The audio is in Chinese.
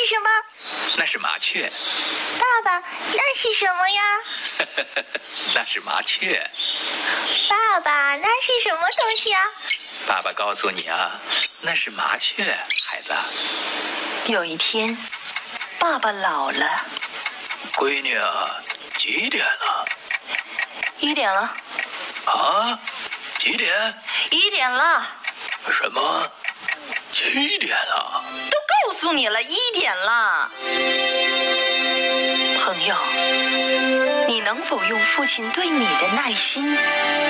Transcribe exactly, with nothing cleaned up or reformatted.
是什么？ 那是麻雀。 爸爸，那是什么呀？ 那是麻雀。 爸爸，那是什么东西啊？ 爸爸告诉你啊，那是麻雀，孩子。 有一天，爸爸老了。 闺女啊，几点了？ 一点了。 啊？几点？ 一点了。 什么？七点了？ 都告诉你了，一点了。朋友，你能否用父亲对你的耐心